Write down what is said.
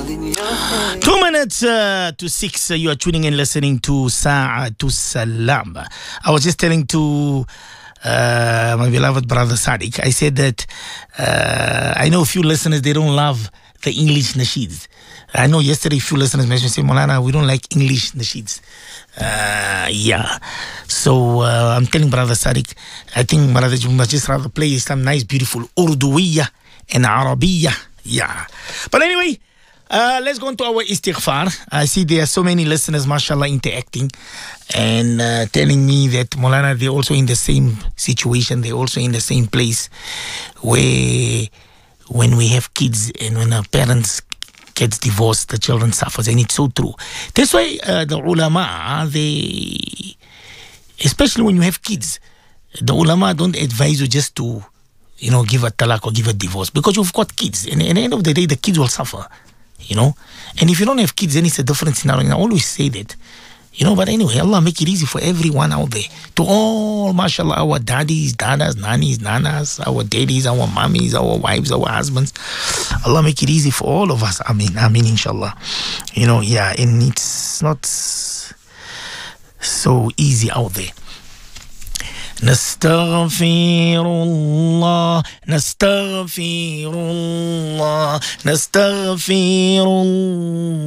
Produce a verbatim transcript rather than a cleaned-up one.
Two minutes uh, to six. Uh, you are tuning in, listening to Sa'atu Salam. I was just telling to uh, my beloved brother Sadiq, I said that uh, I know a few listeners, they don't love the English nasheeds. I know yesterday a few listeners mentioned, say, Molana, we don't like English nasheeds. Uh, yeah. So uh, I'm telling brother Sadiq, I think brother Jumba just rather play some nice, beautiful Urduwiya and Arabiya. Yeah. But anyway, Uh, let's go on to our istighfar. I see there are so many listeners, mashallah, interacting and uh, telling me that Molana, they're also in the same situation. They're also in the same place where when we have kids and when our parents gets divorced, the children suffers. And it's so true. That's why uh, the ulama, they, especially when you have kids, the ulama don't advise you just to, you know, give a talaq or give a divorce because you've got kids. And at the end of the day, the kids will suffer. You know, and if you don't have kids, then it's a different scenario. And I always say that, you know, but anyway, Allah make it easy for everyone out there. To all, mashallah, our daddies, dadas, nannies, nanas, our daddies, our mummies, our wives, our husbands. Allah make it easy for all of us. I mean, I mean, inshallah. You know, yeah, and it's not so easy out there. نستغفر الله نستغفر الله نستغفر الله